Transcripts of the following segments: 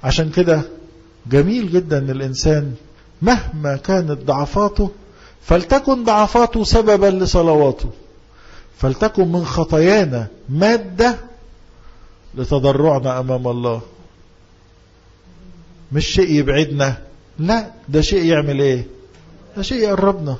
عشان كده جميل جدا ان الانسان مهما كانت ضعفاته فلتكن ضعفاته سببا لصلواته، فلتكن من خطايانا مادة لتضرعنا امام الله. مش شيء يبعدنا، لا، ده شيء يعمل ايه؟ ده شيء يقربنا.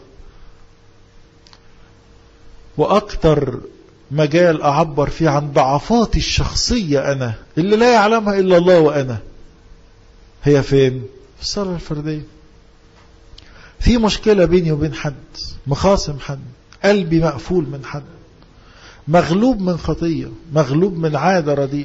واكتر مجال اعبر فيه عن ضعفاتي الشخصية انا اللي لا يعلمها الا الله وانا، هي فين؟ في الصلاة الفردية. في مشكلة بيني وبين حد، مخاصم حد، قلبي مقفول من حد، مغلوب من خطية، مغلوب من عادة رديئة،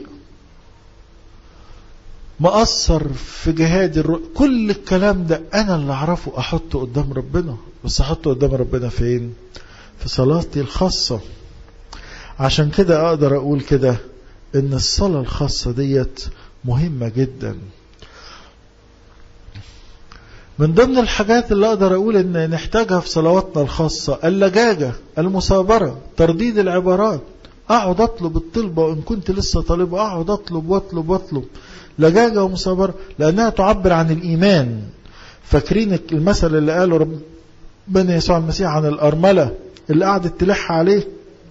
مقصر في جهاد كل الكلام ده أنا اللي أعرفه أحطه قدام ربنا. بس أحطه قدام ربنا فين؟ في صلاتي الخاصة. عشان كده أقدر أقول كده إن الصلاة الخاصة ديت مهمة جدا. من ضمن الحاجات اللي أقدر أقول إن نحتاجها في صلواتنا الخاصة اللجاجة، المثابرة، ترديد العبارات. أقعد أطلب الطلبة، وإن كنت لسه طالبة أقعد أطلب وأطلب وأطلب. لجاجة ومثابرة لأنها تعبر عن الإيمان. فاكرين المثل اللي قاله ربنا يسوع المسيح عن الأرملة اللي قعدت تلح عليه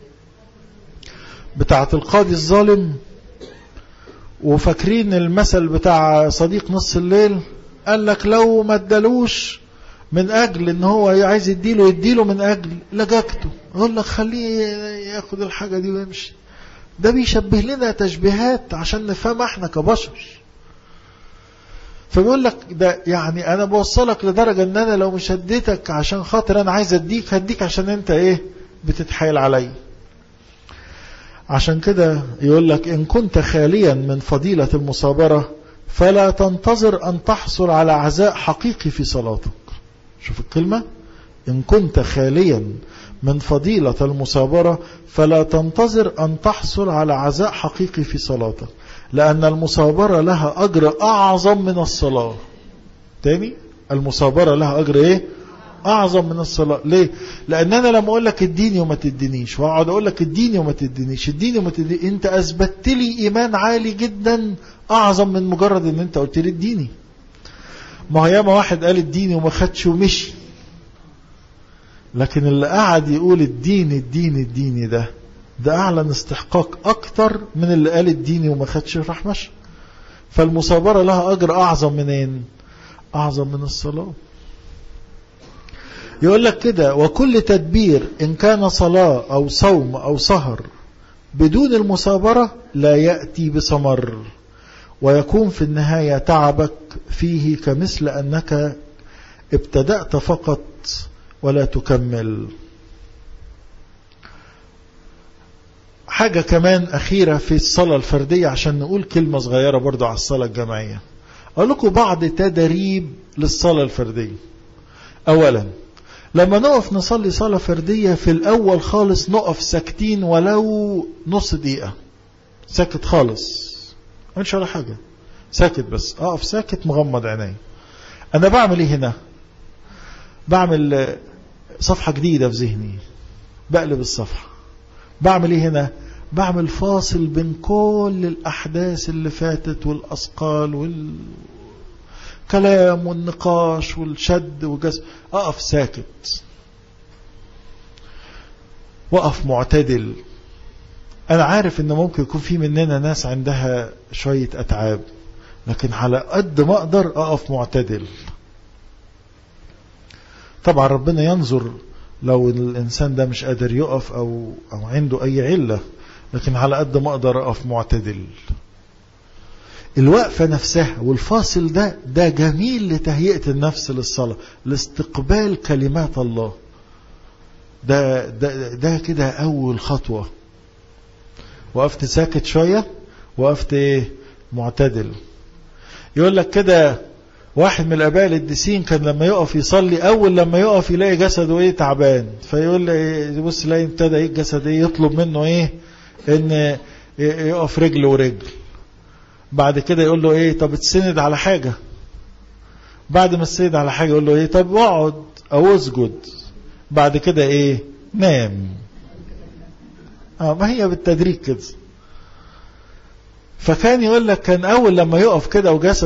بتاعة القاضي الظالم؟ وفاكرين المثل بتاع صديق نص الليل؟ قال لك لو ما ادالوش من أجل إن هو عايز يديله من أجل لجاجته، يقول لك خليه ياخد الحاجة دي ويمشي. ده بيشبه لنا تشبيهات عشان نفهم احنا كبشر. فبيقول لك ده يعني أنا بوصلك لدرجة إن أنا لو مش هديتك عشان خاطر أنا عايز أديك، هديك عشان أنت إيه؟ بتتحايل علي. عشان كده يقول لك إن كنت خاليا من فضيلة المثابرة فلا تنتظر أن تحصل على عزاء حقيقي في صلاتك. شوف الكلمة، إن كنت خاليا من فضيلة المثابرة فلا تنتظر أن تحصل على عزاء حقيقي في صلاتك، لأن المثابرة لها أجر أعظم من الصلاة. تاني، المثابرة لها أجر إيه؟ أعظم من الصلاة. ليه؟ لأن أنا لما أقول لك اديني وما تدينيش، وأقعد أقول لك اديني وما تدينيش، اديني وما تدينيش، أنت أثبتت لي إيمان عالي جدا أعظم من مجرد أن أنت قلت لي اديني. ما هو ياما واحد قال اديني وما خدش ومشي، لكن اللي قاعد يقول اديني اديني اديني ده أعلن استحقاق أكتر من اللي قال اديني وما خدش راح مشي. فالمثابرة لها أجر أعظم منين؟ أعظم من الصلاة. يقول لك كده وكل تدبير إن كان صلاة أو صوم أو سهر بدون المثابرة لا يأتي بثمر، ويكون في النهاية تعبك فيه كمثل أنك ابتدأت فقط ولا تكمل. حاجة كمان أخيرة في الصلاة الفردية عشان نقول كلمة صغيرة برضو على الصلاة الجماعية. أقول لكم بعض تدريب للصلاة الفردية. أولا، لما نقف نصلي صلاة فردية في الأول خالص نقف ساكتين ولو نص دقيقة، ساكت خالص، مش ولا حاجة، ساكت بس، أقف ساكت مغمض عيني. أنا بعمل إيه هنا؟ بعمل صفحة جديدة في ذهني، بقلب الصفحة. بعمل إيه هنا؟ بعمل فاصل بين كل الأحداث اللي فاتت والأثقال والكلام والنقاش والشد وجذب. أقف ساكت، وقف معتدل. أنا عارف إن ممكن يكون في مننا ناس عندها شوية أتعاب، لكن على قد ما أقدر أقف معتدل. طبعا ربنا ينظر لو الإنسان ده مش قادر يقف أو عنده أي علة، لكن على قد ما أقدر أقف معتدل. الوقفة نفسها والفاصل ده جميل لتهيئة النفس للصلاة، لاستقبال كلمات الله. ده كده أول خطوة. وقفت ساكت شوية، وقفت إيه؟ معتدل. يقول لك كده واحد من الآباء القديسين كان لما يقف يصلي، أول لما يقف يلاقي جسده إيه؟ تعبان. فيقول لي يبص يلاقي ابتدى إيه الجسد إيه؟ يطلب منه إيه؟ إن يقف رجل ورجل. بعد كده يقول له إيه؟ طب تسند على حاجة. بعد ما تسند على حاجة يقول له إيه؟ طب اقعد أو اسجد. بعد كده إيه؟ نام. ما هي بالتدريج كده. فكان يقول لك كان أول لما يقف كده وجسد